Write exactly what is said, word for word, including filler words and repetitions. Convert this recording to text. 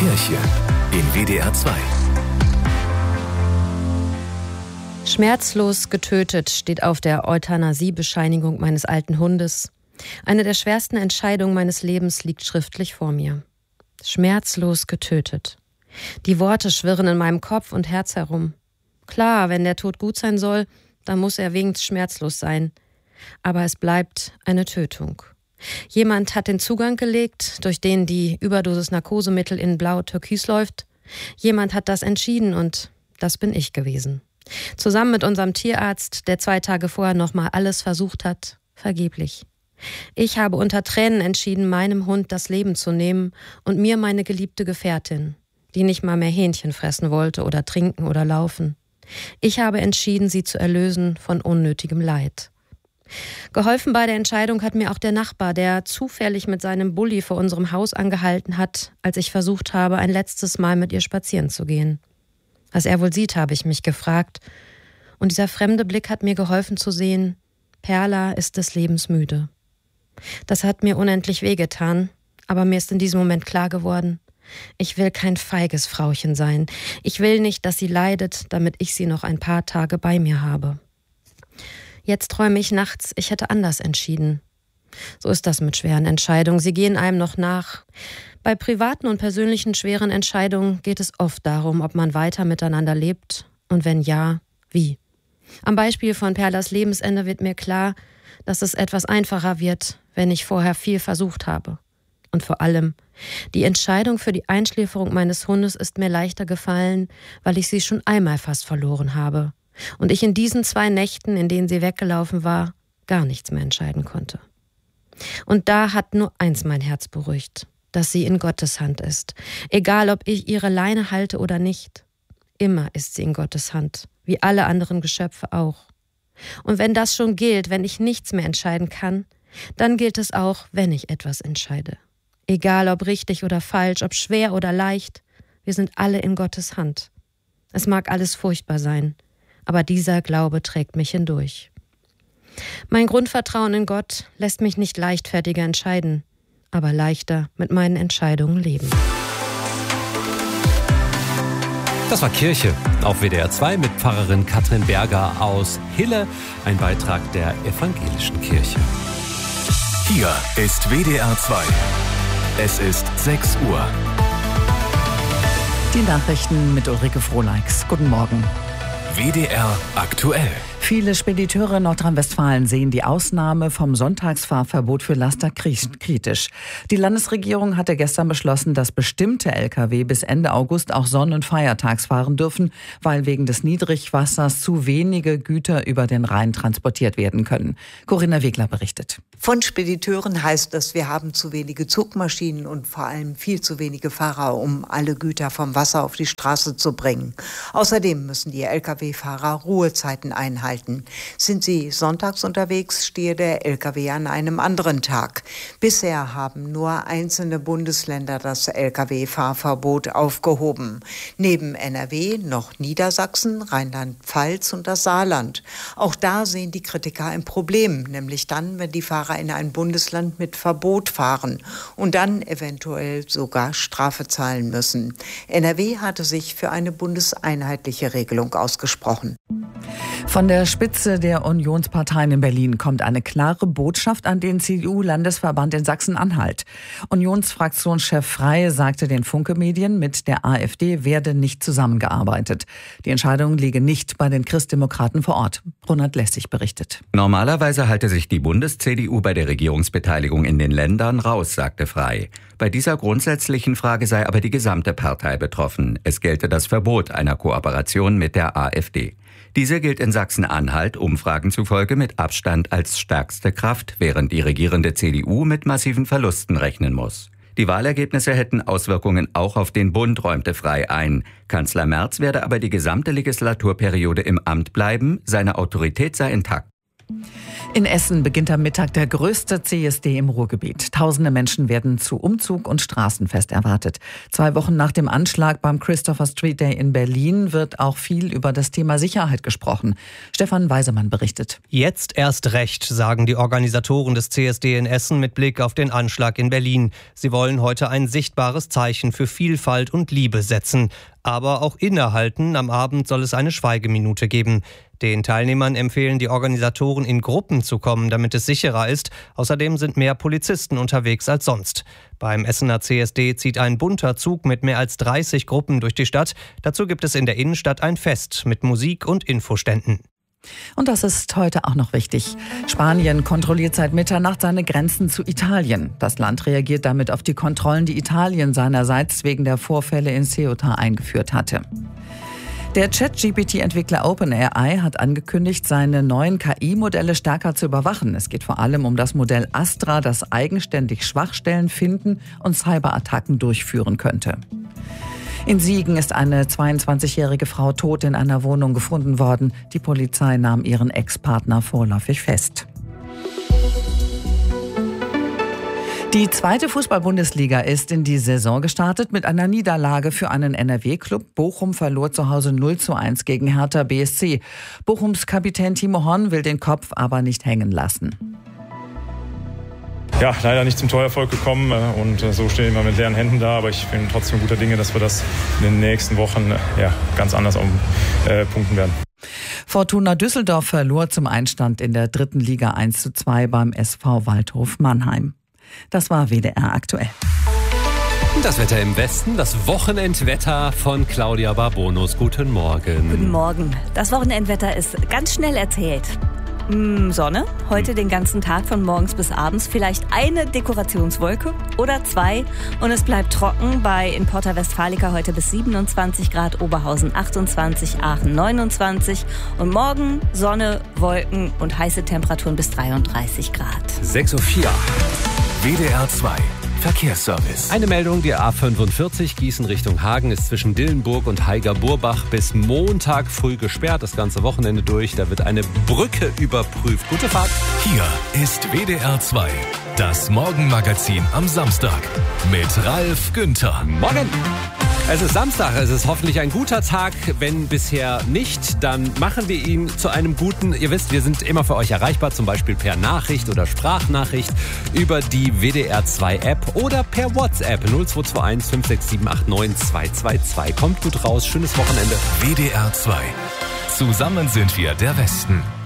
Kirche in W D R zwei. Schmerzlos getötet steht auf der Euthanasie-Bescheinigung meines alten Hundes. Eine der schwersten Entscheidungen meines Lebens liegt schriftlich vor mir. Schmerzlos getötet. Die Worte schwirren in meinem Kopf und Herz herum. Klar, wenn der Tod gut sein soll, dann muss er wenigstens schmerzlos sein. Aber es bleibt eine Tötung. Jemand hat den Zugang gelegt, durch den die Überdosis Narkosemittel in blau-türkis läuft. Jemand hat das entschieden und das bin ich gewesen. Zusammen mit unserem Tierarzt, der zwei Tage vorher nochmal alles versucht hat, vergeblich. Ich habe unter Tränen entschieden, meinem Hund das Leben zu nehmen und mir meine geliebte Gefährtin, die nicht mal mehr Hähnchen fressen wollte oder trinken oder laufen. Ich habe entschieden, sie zu erlösen von unnötigem Leid. Geholfen bei der Entscheidung hat mir auch der Nachbar, der zufällig mit seinem Bulli vor unserem Haus angehalten hat, als ich versucht habe, ein letztes Mal mit ihr spazieren zu gehen. Was er wohl sieht, habe ich mich gefragt. Und dieser fremde Blick hat mir geholfen zu sehen, Perla ist des Lebens müde. Das hat mir unendlich wehgetan, aber mir ist in diesem Moment klar geworden, ich will kein feiges Frauchen sein. Ich will nicht, dass sie leidet, damit ich sie noch ein paar Tage bei mir habe. Jetzt träume ich nachts, ich hätte anders entschieden. So ist das mit schweren Entscheidungen. Sie gehen einem noch nach. Bei privaten und persönlichen schweren Entscheidungen geht es oft darum, ob man weiter miteinander lebt und wenn ja, wie. Am Beispiel von Perlas Lebensende wird mir klar, dass es etwas einfacher wird, wenn ich vorher viel versucht habe. Und vor allem, die Entscheidung für die Einschläferung meines Hundes ist mir leichter gefallen, weil ich sie schon einmal fast verloren habe. Und ich in diesen zwei Nächten, in denen sie weggelaufen war, gar nichts mehr entscheiden konnte. Und da hat nur eins mein Herz beruhigt, dass sie in Gottes Hand ist. Egal, ob ich ihre Leine halte oder nicht. Immer ist sie in Gottes Hand, wie alle anderen Geschöpfe auch. Und wenn das schon gilt, wenn ich nichts mehr entscheiden kann, dann gilt es auch, wenn ich etwas entscheide. Egal, ob richtig oder falsch, ob schwer oder leicht, wir sind alle in Gottes Hand. Es mag alles furchtbar sein, aber dieser Glaube trägt mich hindurch. Mein Grundvertrauen in Gott lässt mich nicht leichtfertiger entscheiden, aber leichter mit meinen Entscheidungen leben. Das war Kirche auf W D R zwei mit Pfarrerin Katrin Berger aus Hille, ein Beitrag der Evangelischen Kirche. Hier ist W D R zwei. Es ist sechs Uhr. Die Nachrichten mit Ulrike Frohleix. Guten Morgen. W D R aktuell. Viele Spediteure in Nordrhein-Westfalen sehen die Ausnahme vom Sonntagsfahrverbot für Laster kritisch. Die Landesregierung hatte gestern beschlossen, dass bestimmte L K W bis Ende August auch sonn- und feiertags fahren dürfen, weil wegen des Niedrigwassers zu wenige Güter über den Rhein transportiert werden können. Corinna Wegler berichtet. Von Spediteuren heißt das, wir haben zu wenige Zugmaschinen und vor allem viel zu wenige Fahrer, um alle Güter vom Wasser auf die Straße zu bringen. Außerdem müssen die L K W-Fahrer Ruhezeiten einhalten. Sind sie sonntags unterwegs, stehe der L K W an einem anderen Tag. Bisher haben nur einzelne Bundesländer das L K W-Fahrverbot aufgehoben. Neben N R W noch Niedersachsen, Rheinland-Pfalz und das Saarland. Auch da sehen die Kritiker ein Problem, nämlich dann, wenn die Fahrer in ein Bundesland mit Verbot fahren und dann eventuell sogar Strafe zahlen müssen. N R W hatte sich für eine bundeseinheitliche Regelung ausgesprochen. Von der Spitze der Unionsparteien in Berlin kommt eine klare Botschaft an den C D U-Landesverband in Sachsen-Anhalt. Unionsfraktionschef Frey sagte den Funke-Medien, mit der AfD werde nicht zusammengearbeitet. Die Entscheidung liege nicht bei den Christdemokraten vor Ort. Ronald Lessig berichtet. Normalerweise halte sich die Bundes-C D U bei der Regierungsbeteiligung in den Ländern raus, sagte Frey. Bei dieser grundsätzlichen Frage sei aber die gesamte Partei betroffen. Es gelte das Verbot einer Kooperation mit der AfD. Diese gilt in Sachsen-Anhalt Umfragen zufolge mit Abstand als stärkste Kraft, während die regierende C D U mit massiven Verlusten rechnen muss. Die Wahlergebnisse hätten Auswirkungen auch auf den Bund, räumte Frey ein. Kanzler Merz werde aber die gesamte Legislaturperiode im Amt bleiben, seine Autorität sei intakt. In Essen beginnt am Mittag der größte C S D im Ruhrgebiet. Tausende Menschen werden zu Umzug und Straßenfest erwartet. Zwei Wochen nach dem Anschlag beim Christopher Street Day in Berlin wird auch viel über das Thema Sicherheit gesprochen. Stefan Weisemann berichtet. Jetzt erst recht, sagen die Organisatoren des C S D in Essen mit Blick auf den Anschlag in Berlin. Sie wollen heute ein sichtbares Zeichen für Vielfalt und Liebe setzen. Aber auch innehalten, am Abend soll es eine Schweigeminute geben. Den Teilnehmern empfehlen die Organisatoren, in Gruppen zu kommen, damit es sicherer ist. Außerdem sind mehr Polizisten unterwegs als sonst. Beim Essener C S D zieht ein bunter Zug mit mehr als dreißig Gruppen durch die Stadt. Dazu gibt es in der Innenstadt ein Fest mit Musik und Infoständen. Und das ist heute auch noch wichtig. Spanien kontrolliert seit Mitternacht seine Grenzen zu Italien. Das Land reagiert damit auf die Kontrollen, die Italien seinerseits wegen der Vorfälle in Ceuta eingeführt hatte. Der Chat-G P T-Entwickler OpenAI hat angekündigt, seine neuen K I-Modelle stärker zu überwachen. Es geht vor allem um das Modell Astra, das eigenständig Schwachstellen finden und Cyberattacken durchführen könnte. In Siegen ist eine zweiundzwanzigjährige Frau tot in einer Wohnung gefunden worden. Die Polizei nahm ihren Ex-Partner vorläufig fest. Die zweite Fußball-Bundesliga ist in die Saison gestartet mit einer Niederlage für einen N R W-Club. Bochum verlor zu Hause null zu eins gegen Hertha B S C. Bochums Kapitän Timo Horn will den Kopf aber nicht hängen lassen. Ja, leider nicht zum Torerfolg gekommen und so stehen wir mit leeren Händen da. Aber ich bin trotzdem guter Dinge, dass wir das in den nächsten Wochen ja, ganz anders um, äh, punkten werden. Fortuna Düsseldorf verlor zum Einstand in der dritten Liga eins zu zwei beim S V Waldhof Mannheim. Das war W D R aktuell. Das Wetter im Westen, das Wochenendwetter von Claudia Barbonus. Guten Morgen. Guten Morgen. Das Wochenendwetter ist ganz schnell erzählt. Sonne, heute den ganzen Tag von morgens bis abends, vielleicht eine Dekorationswolke oder zwei und es bleibt trocken bei in Porta Westfalica heute bis siebenundzwanzig Grad, Oberhausen achtundzwanzig, Aachen neunundzwanzig und morgen Sonne, Wolken und heiße Temperaturen bis dreiunddreißig Grad. sechs Uhr vier. W D R zwei. Verkehrsservice. Eine Meldung, die A fünfundvierzig Gießen Richtung Hagen ist zwischen Dillenburg und Haiger-Burbach bis Montag früh gesperrt, das ganze Wochenende durch. Da wird eine Brücke überprüft. Gute Fahrt. Hier ist W D R zwei, das Morgenmagazin am Samstag mit Ralf Günther. Morgen. Es ist Samstag, es ist hoffentlich ein guter Tag. Wenn bisher nicht, dann machen wir ihn zu einem guten. Ihr wisst, wir sind immer für euch erreichbar, zum Beispiel per Nachricht oder Sprachnachricht über die W D R zwei App oder per WhatsApp null zwei zwei eins fünf sechs sieben acht neun zwei zwei zwei. Kommt gut raus, schönes Wochenende. W D R zwei. Zusammen sind wir der Westen.